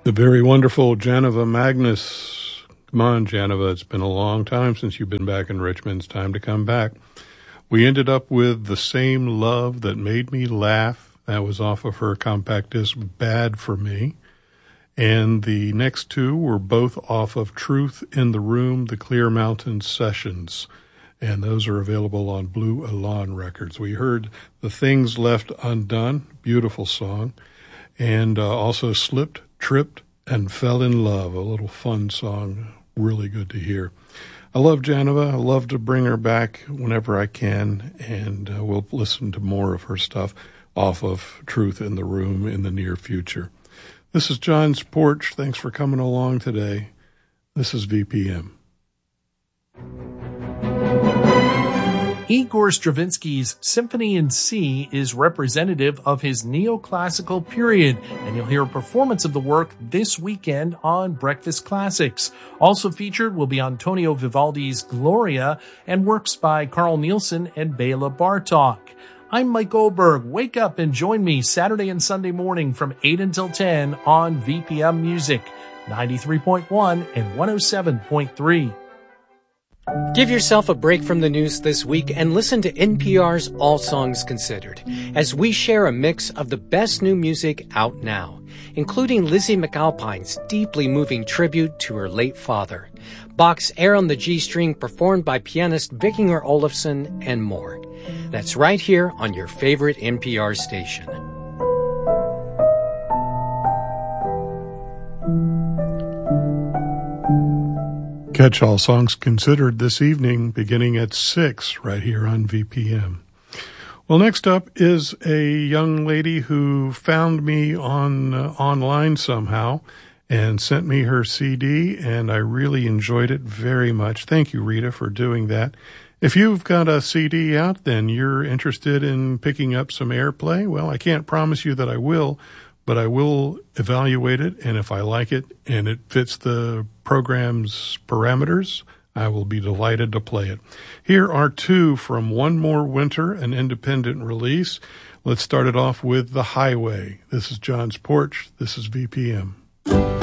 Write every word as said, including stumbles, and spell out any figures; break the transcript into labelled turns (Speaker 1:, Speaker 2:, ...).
Speaker 1: The very wonderful Janova Magnus. Come on, Janova, it's been a long time since you've been back in Richmond. It's time to come back. We ended up with The Same Love That Made Me Laugh. That was off of her compact disc, Bad For Me. And the next two were both off of Truth in the Room, the Clear Mountain Sessions. And those are available on Blue Elan Records. We heard The Things Left Undone, beautiful song. And uh, also Slipped, Tripped, and Fell in Love, a little fun song, really good to hear. I love Janova. I love to bring her back whenever I can, and uh, we'll listen to more of her stuff off of Truth in the Room in the near future. This is John's Porch. Thanks for coming along today. This is V P M.
Speaker 2: Igor Stravinsky's Symphony in C is representative of his neoclassical period, and you'll hear a performance of the work this weekend on Breakfast Classics. Also featured will be Antonio Vivaldi's Gloria and works by Carl Nielsen and Bela Bartok. I'm Mike Oberg. Wake up and join me Saturday and Sunday morning from eight until ten on V P M Music, ninety-three point one and one oh seven point three.
Speaker 3: Give yourself a break from the news this week and listen to N P R's All Songs Considered, as we share a mix of the best new music out now, including Lizzie McAlpine's deeply moving tribute to her late father, Bach's Air on the G String performed by pianist Vikinger Olafsson, and more. That's right here on your favorite N P R station.
Speaker 1: Catch All Songs Considered this evening, beginning at six, right here on V P M. Well, next up is a young lady who found me on uh, online somehow and sent me her C D, and I really enjoyed it very much. Thank you, Rita, for doing that. If you've got a C D out, then you're interested in picking up some airplay. Well, I can't promise you that I will, but I will evaluate it, and if I like it and it fits the program's parameters, I will be delighted to play it. Here are two from One More Winter, an independent release. Let's start it off with The Highway. This is John's Porch. This is V P M.